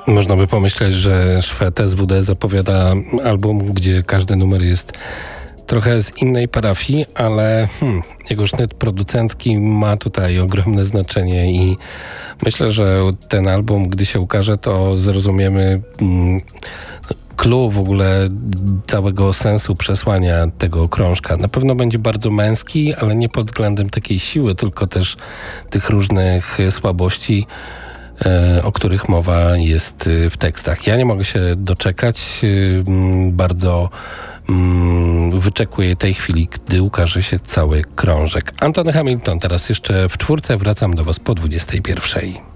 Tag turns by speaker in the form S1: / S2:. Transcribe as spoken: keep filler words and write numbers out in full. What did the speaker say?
S1: Można by pomyśleć, że Szwed S W D zapowiada album, gdzie każdy numer jest trochę z innej parafii, ale hmm, jego sznyt producentki ma tutaj ogromne znaczenie i myślę, że ten album, gdy się ukaże, to zrozumiemy hmm, clue w ogóle całego sensu przesłania tego krążka. Na pewno będzie bardzo męski, ale nie pod względem takiej siły, tylko też tych różnych słabości, o których mowa jest w tekstach. Ja nie mogę się doczekać. Bardzo wyczekuję tej chwili, gdy ukaże się cały krążek. Antony Hamilton teraz jeszcze w czwórce. Wracam do Was po dwudziestej pierwszej.